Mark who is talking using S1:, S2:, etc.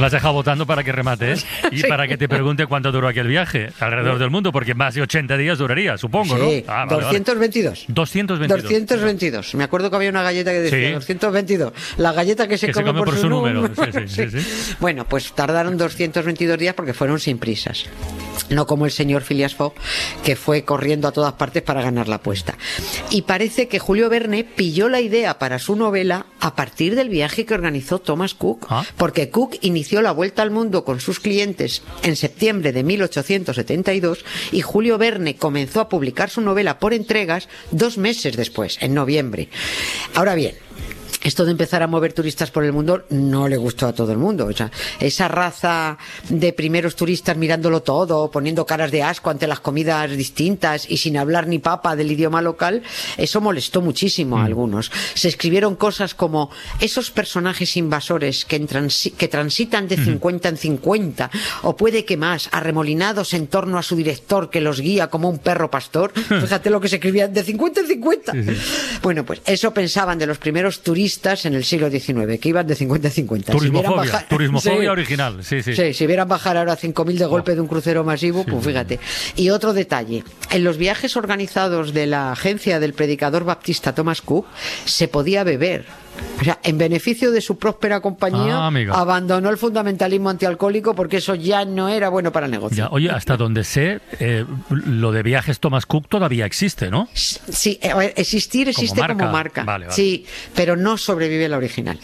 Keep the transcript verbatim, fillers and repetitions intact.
S1: Lo has dejado votando para que remate, ¿eh? Y sí. Para que te pregunte cuánto duró aquel viaje alrededor del mundo, porque más de ochenta días duraría, supongo,
S2: sí,
S1: ¿no? Ah,
S2: vale, doscientos veintidós.
S1: Vale. doscientos veintidós.
S2: doscientos veintidós. Me acuerdo que había una galleta que decía sí. doscientos veintidós. La galleta que se,
S1: que
S2: come,
S1: se come
S2: por,
S1: por
S2: su,
S1: su
S2: número.
S1: número. Sí, sí, sí, sí.
S2: Bueno, pues tardaron doscientos veintidós días porque fueron sin prisas. No como el señor Phileas Fogg, que fue corriendo a todas partes para ganar la apuesta. Y parece que Julio Verne pilló la idea para su novela a partir del viaje que organizó Thomas Cook, ¿ah? Porque Cook inició la vuelta al mundo con sus clientes en septiembre de mil ochocientos setenta y dos y Julio Verne comenzó a publicar su novela por entregas dos meses después, en noviembre. Ahora bien, esto de empezar a mover turistas por el mundo no le gustó a todo el mundo. O sea, esa raza de primeros turistas mirándolo todo, poniendo caras de asco ante las comidas distintas y sin hablar ni papa del idioma local, eso molestó muchísimo a algunos. Se escribieron cosas como esos personajes invasores que, transi- que transitan de cincuenta en cincuenta, o puede que más, arremolinados en torno a su director que los guía como un perro pastor. Fíjate lo que se escribía, de cincuenta en cincuenta. Sí, sí. Bueno, pues eso pensaban de los primeros turistas en el siglo diecinueve, que iban de cincuenta en cincuenta.
S1: Turismofobia,
S2: si bajar,
S1: turismofobia
S2: sí,
S1: original, sí, sí.
S2: Sí, si vieran bajar ahora cinco mil de golpe oh. de un crucero masivo, pues sí, fíjate. Y otro detalle, en los viajes organizados de la agencia del predicador baptista Thomas Cook, se podía beber. O sea, en beneficio de su próspera compañía, ah, abandonó el fundamentalismo antialcohólico porque eso ya no era bueno para el negocio.
S1: Ya, oye, hasta donde sé, eh, lo de viajes Thomas Cook todavía existe, ¿no?
S2: Sí, existir existe como marca. Como marca.
S1: Vale, vale.
S2: Sí, pero no sobrevive la original.